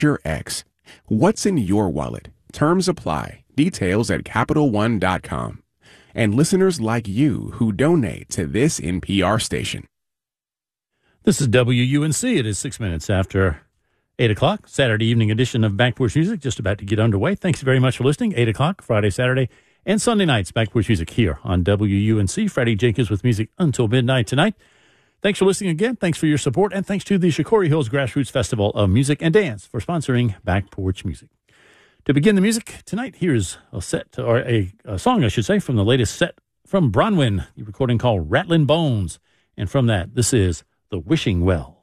your ex. What's in your wallet? Terms apply. Details at CapitalOne.com. And listeners like you who donate to this NPR station. This is WUNC. It is 6 minutes after 8 o'clock, Saturday evening edition of Back Porch Music, just about to get underway. Thanks very much for listening. 8 o'clock, Friday, Saturday, and Sunday nights, Back Porch Music here on WUNC. Freddie Jenkins with music until midnight tonight. Thanks for listening again. Thanks for your support. And thanks to the Shakori Hills Grassroots Festival of Music and Dance for sponsoring Back Porch Music. To begin the music tonight, here's a song, I should say, from the latest set from Bronwyn, the recording called Rattlin' Bones. And from that, this is The Wishing Well.